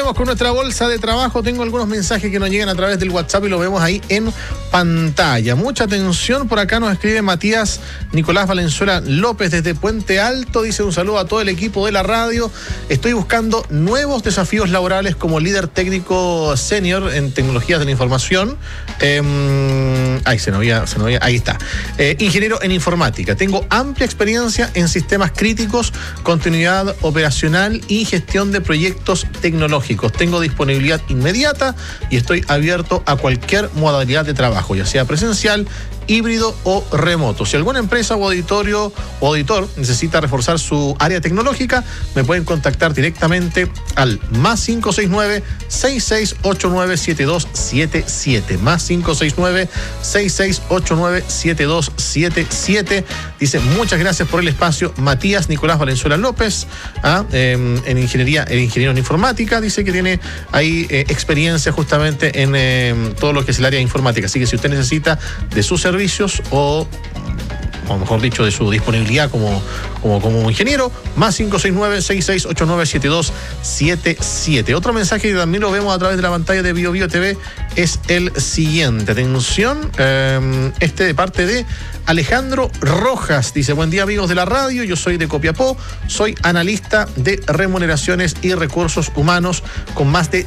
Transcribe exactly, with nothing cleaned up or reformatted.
vamos con nuestra bolsa de trabajo. Tengo algunos mensajes que nos llegan a través del WhatsApp y lo vemos ahí en pantalla. Mucha atención, por acá nos escribe Matías Nicolás Valenzuela López desde Puente Alto. Dice un saludo a todo el equipo de la radio. Estoy buscando nuevos desafíos laborales como líder técnico senior en tecnologías de la información. Eh, ay, se nos había, se nos había, ahí está. Eh, ingeniero en informática. Tengo amplia experiencia en sistemas críticos, continuidad operacional y gestión de proyectos tecnológicos. Tengo disponibilidad inmediata y estoy abierto a cualquier modalidad de trabajo, ya sea presencial, híbrido o remoto. Si alguna empresa o auditorio o auditor necesita reforzar su área tecnológica, me pueden contactar directamente al más cinco seis nueve, seis seis ocho nueve, siete dos siete siete. Más cinco seis nueve, seis seis ocho nueve, siete dos siete siete. Dice, muchas gracias por el espacio, Matías Nicolás Valenzuela López, ¿ah? eh, en ingeniería, el ingeniero en informática. Dice que tiene ahí eh, experiencia justamente en eh, todo lo que es el área de informática. Así que si usted necesita de su servicio, o, o mejor dicho, de su disponibilidad como, como, como ingeniero, más cinco seis nueve, seis seis ocho nueve, siete dos siete siete. Otro mensaje que también lo vemos a través de la pantalla de Bio Bio T V es el siguiente. Atención, eh, este de parte de Alejandro Rojas. Dice, buen día amigos de la radio, yo soy de Copiapó, soy analista de remuneraciones y recursos humanos con más de